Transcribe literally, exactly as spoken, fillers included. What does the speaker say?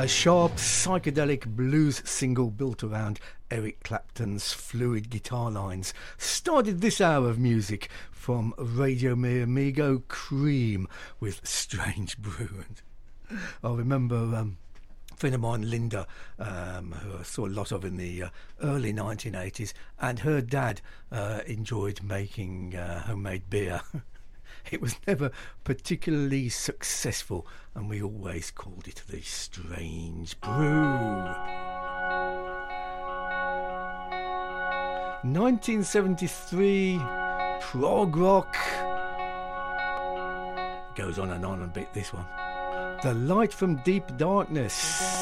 A sharp psychedelic blues single built around Eric Clapton's fluid guitar lines started this hour of music from Radio Mi Amigo, Cream with Strange Brew. And I remember um, a friend of mine, Linda, um, who I saw a lot of in the uh, early nineteen eighties, and her dad uh, enjoyed making uh, homemade beer. It was never particularly successful, and we always called it the Strange Brew. nineteen seventy-three, prog rock. Goes on and on a bit, this one. The Light from Deep Darkness.